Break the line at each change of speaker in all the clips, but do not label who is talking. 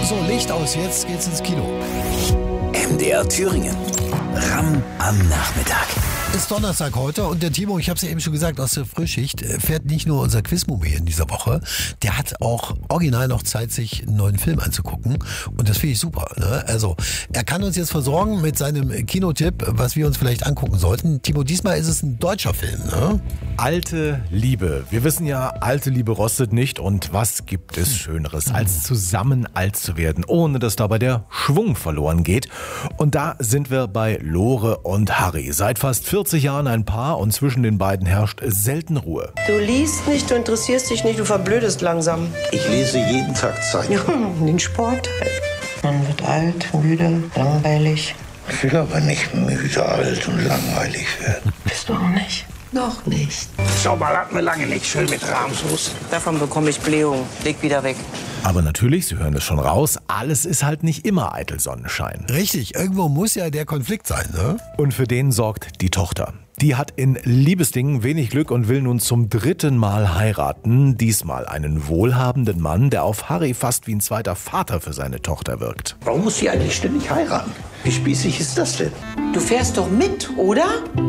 So, Licht aus, jetzt geht's ins Kino.
MDR Thüringen. Ram am Nachmittag.
Ist Donnerstag heute und der Timo, ich habe es ja eben schon gesagt, aus der Frühschicht fährt nicht nur unser Quizmobil in dieser Woche, der hat auch original noch Zeit, sich einen neuen Film anzugucken und das finde ich super. Ne? Also er kann uns jetzt versorgen mit seinem Kinotipp, was wir uns vielleicht angucken sollten. Timo, diesmal ist es ein deutscher Film. Ne?
Alte Liebe. Wir wissen ja, alte Liebe rostet nicht und was gibt es Schöneres, als zusammen alt zu werden, ohne dass dabei der Schwung verloren geht. Und da sind wir bei Lore und Harry. Seit fast 40 Jahren ein Paar und zwischen den beiden herrscht selten Ruhe.
Du liest nicht, du interessierst dich nicht, du verblödest langsam.
Ich lese jeden Tag Zeitung.
Ja, den Sport halt. Man wird alt, müde, langweilig.
Ich will aber nicht müde, alt und langweilig werden.
Bist du auch nicht? Noch nicht.
Sauber hatten wir lange nicht, schön mit Rahmsoße.
Davon bekomme ich Blähung. Leg wieder weg.
Aber natürlich, Sie hören es schon raus, alles ist halt nicht immer eitel Sonnenschein.
Richtig, irgendwo muss ja der Konflikt sein. Ne?
Und für den sorgt die Tochter. Die hat in Liebesdingen wenig Glück und will nun zum 3. Mal heiraten. Diesmal einen wohlhabenden Mann, der auf Harry fast wie ein zweiter Vater für seine Tochter wirkt.
Warum muss sie eigentlich ständig heiraten? Wie spießig ist das denn?
Du fährst doch mit, oder?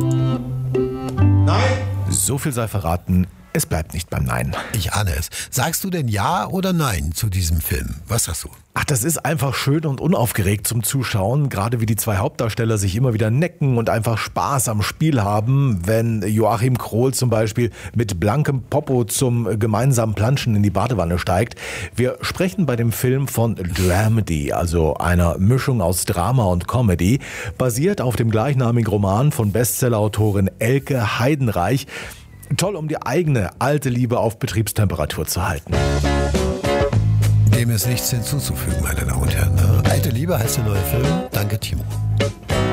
Nein.
So viel sei verraten, es bleibt nicht beim Nein.
Ich ahne es. Sagst du denn Ja oder Nein zu diesem Film? Was sagst du?
Ach, das ist einfach schön und unaufgeregt zum Zuschauen, gerade wie die zwei Hauptdarsteller sich immer wieder necken und einfach Spaß am Spiel haben, wenn Joachim Krohl zum Beispiel mit blankem Popo zum gemeinsamen Planschen in die Badewanne steigt. Wir sprechen bei dem Film von Dramedy, also einer Mischung aus Drama und Comedy, basiert auf dem gleichnamigen Roman von Bestsellerautorin Elke Heidenreich. Toll, um die eigene alte Liebe auf Betriebstemperatur zu halten.
Dem ist nichts hinzuzufügen, meine Damen und Herren. Alte Liebe heißt der neue Film. Danke, Timo.